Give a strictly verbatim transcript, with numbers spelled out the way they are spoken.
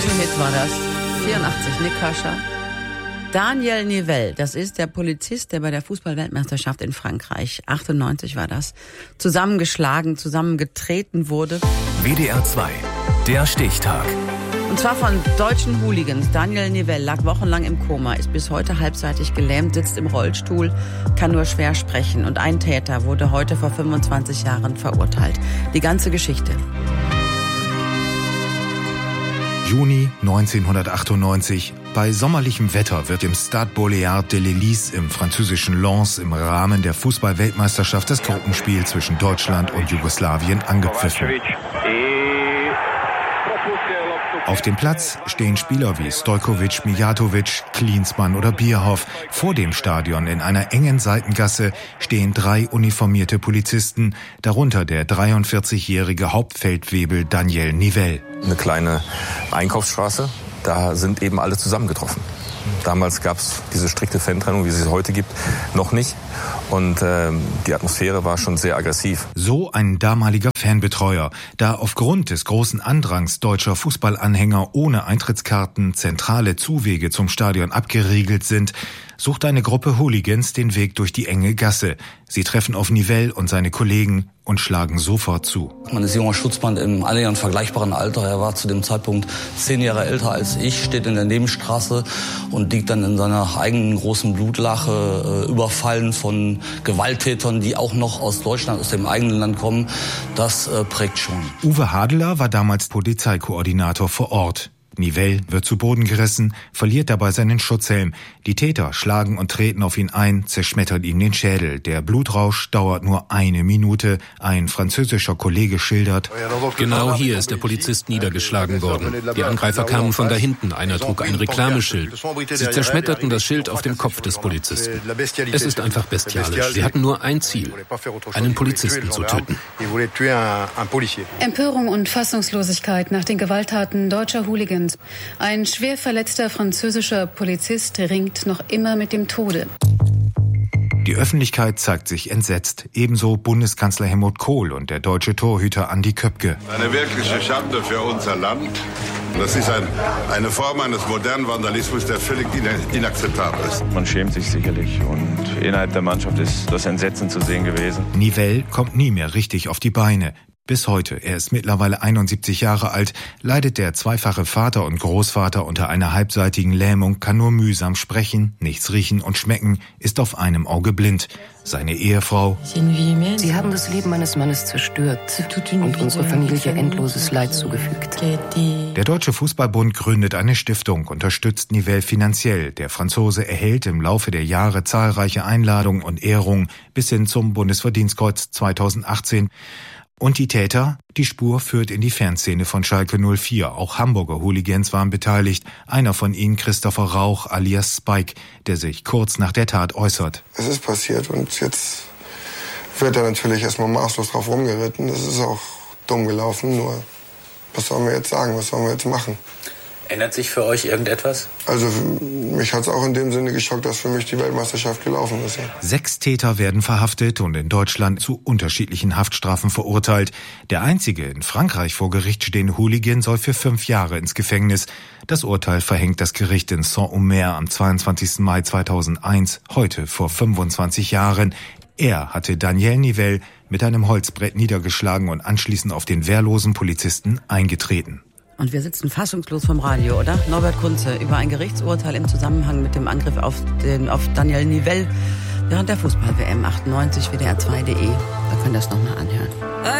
Titelhit war das. vierundachtzig, Nik Kascha. Daniel Nivelle, das ist der Polizist, der bei der Fußball-Weltmeisterschaft in Frankreich, achtundneunzig war das, zusammengeschlagen, zusammengetreten wurde. W D R zwei, der Stichtag. Und zwar von deutschen Hooligans. Daniel Nivelle lag wochenlang im Koma, ist bis heute halbseitig gelähmt, sitzt im Rollstuhl, kann nur schwer sprechen. Und ein Täter wurde heute vor fünfundzwanzig Jahren verurteilt. Die ganze Geschichte. Juni neunzehnhundertachtundneunzig. Bei sommerlichem Wetter wird im Stade Boléard de l'Hélice im französischen Lens im Rahmen der Fußball-Weltmeisterschaft das Gruppenspiel zwischen Deutschland und Jugoslawien angepfiffen. Auf dem Platz stehen Spieler wie Stojkovic, Mijatovic, Klinsmann oder Bierhoff. Vor dem Stadion in einer engen Seitengasse stehen drei uniformierte Polizisten, darunter der dreiundvierzigjährige Hauptfeldwebel Daniel Nivelle. Eine kleine Einkaufsstraße, da sind eben alle zusammengetroffen. Damals gab es diese strikte Fantrennung, wie es sie heute gibt, noch nicht. Und äh, die Atmosphäre war schon sehr aggressiv. So ein damaliger Fanbetreuer, da aufgrund des großen Andrangs deutscher Fußballanhänger ohne Eintrittskarten zentrale Zuwege zum Stadion abgeriegelt sind, sucht eine Gruppe Hooligans den Weg durch die enge Gasse. Sie treffen auf Nivelle und seine Kollegen und schlagen sofort zu. Man ist junger Schutzmann im annähernd vergleichbaren Alter. Er war zu dem Zeitpunkt zehn Jahre älter als ich, steht in der Nebenstraße und liegt dann in seiner eigenen großen Blutlache, äh, überfallen von Gewalttätern, die auch noch aus Deutschland, aus dem eigenen Land kommen. Das äh, prägt schon. Uwe Hadeler war damals Polizeikoordinator vor Ort. Nivelle wird zu Boden gerissen, verliert dabei seinen Schutzhelm. Die Täter schlagen und treten auf ihn ein, zerschmettern ihm den Schädel. Der Blutrausch dauert nur eine Minute. Ein französischer Kollege schildert: Genau hier ist der Polizist niedergeschlagen worden. Die Angreifer kamen von da hinten. Einer trug ein Reklameschild. Sie zerschmetterten das Schild auf dem Kopf des Polizisten. Es ist einfach bestialisch. Sie hatten nur ein Ziel: einen Polizisten zu töten. Empörung und Fassungslosigkeit nach den Gewalttaten deutscher Hooligans. Ein schwer verletzter französischer Polizist ringt noch immer mit dem Tode. Die Öffentlichkeit zeigt sich entsetzt. Ebenso Bundeskanzler Helmut Kohl und der deutsche Torhüter Andi Köpke. Eine wirkliche Schande für unser Land. Das ist ein, eine Form eines modernen Vandalismus, der völlig inakzeptabel ist. Man schämt sich sicherlich und innerhalb der Mannschaft ist das Entsetzen zu sehen gewesen. Nivelle kommt nie mehr richtig auf die Beine. Bis heute, er ist mittlerweile einundsiebzig Jahre alt, leidet der zweifache Vater und Großvater unter einer halbseitigen Lähmung, kann nur mühsam sprechen, nichts riechen und schmecken, ist auf einem Auge blind. Seine Ehefrau: Sie haben das Leben meines Mannes zerstört und unserer Familie endloses Leid zugefügt. Der Deutsche Fußballbund gründet eine Stiftung, unterstützt Nivelle finanziell. Der Franzose erhält im Laufe der Jahre zahlreiche Einladungen und Ehrungen bis hin zum Bundesverdienstkreuz zweitausendachtzehn. Und die Täter? Die Spur führt in die Fanszene von Schalke null vier. Auch Hamburger Hooligans waren beteiligt. Einer von ihnen, Christopher Rauch alias Spike, der sich kurz nach der Tat äußert. Es ist passiert und jetzt wird er natürlich erstmal maßlos drauf rumgeritten. Das ist auch dumm gelaufen, nur was sollen wir jetzt sagen, was sollen wir jetzt machen? Ändert sich für euch irgendetwas? Also mich hat es auch in dem Sinne geschockt, dass für mich die Weltmeisterschaft gelaufen ist. Ja. Sechs Täter werden verhaftet und in Deutschland zu unterschiedlichen Haftstrafen verurteilt. Der einzige in Frankreich vor Gericht stehende Hooligan soll für fünf Jahre ins Gefängnis. Das Urteil verhängt das Gericht in Saint-Omer am zweiundzwanzigsten Mai zweitausendeins, heute vor fünfundzwanzig Jahren. Er hatte Daniel Nivelle mit einem Holzbrett niedergeschlagen und anschließend auf den wehrlosen Polizisten eingetreten. Und wir sitzen fassungslos vom Radio, oder? Norbert Kunze über ein Gerichtsurteil im Zusammenhang mit dem Angriff auf, den, auf Daniel Nivelle während der Fußball-W M achtundneunzig, W D R zwei punkt de. Da könnt ihr das nochmal anhören.